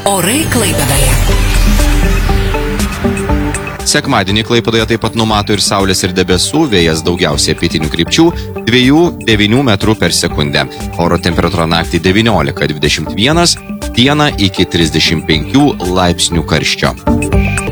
Orai Klaipėdoje. Sekmadienį Klaipėdoje taip pat numato ir saulės ir debesų, vėjas daugiausiai pietinių krypčių 2–9 metrų per sekundę. Oro temperatūra naktį 19–21, dieną iki 35 laipsnių karščio.